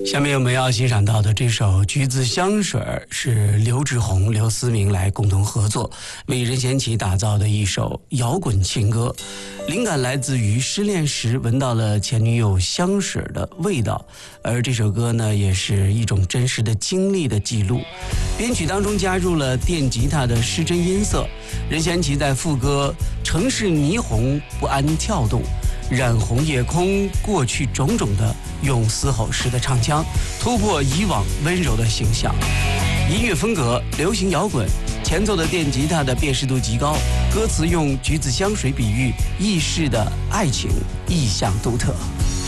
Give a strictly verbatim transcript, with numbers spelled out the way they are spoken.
下面我们要欣赏到的这首《橘子香水》是刘志宏、刘思明来共同合作，为任贤齐打造的一首摇滚情歌。灵感来自于失恋时闻到了前女友香水的味道，而这首歌呢，也是一种真实的经历的记录。编曲当中加入了电吉他的失真音色，任贤齐在副歌“城市霓虹不安跳动，染红夜空，过去种种”的用嘶吼式的唱腔突破以往温柔的形象。音乐风格流行摇滚，前奏的电吉他的辨识度极高，歌词用橘子香水比喻意式的爱情，意象独特。